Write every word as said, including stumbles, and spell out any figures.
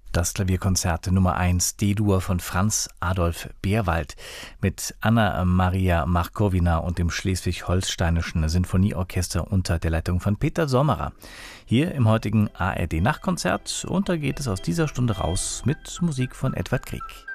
Das Klavierkonzert Nummer eins D-Dur von Franz Adolf Beerwald mit Anna Maria Markowina und dem Schleswig-Holsteinischen Sinfonieorchester unter der Leitung von Peter Sommerer. Hier im heutigen A R D-Nachtkonzert und da geht es aus dieser Stunde raus mit Musik von Edvard Grieg.